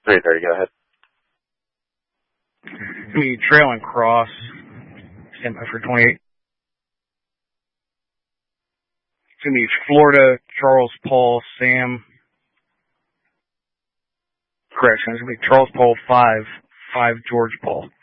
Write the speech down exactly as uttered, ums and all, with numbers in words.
three thirty, go ahead. It's going to be Trail and Cross. Stand by for twenty-eight. It's going to be Florida, Charles, Paul, Sam. Correction, it's going to be Charles, Paul, five, five, George, Paul.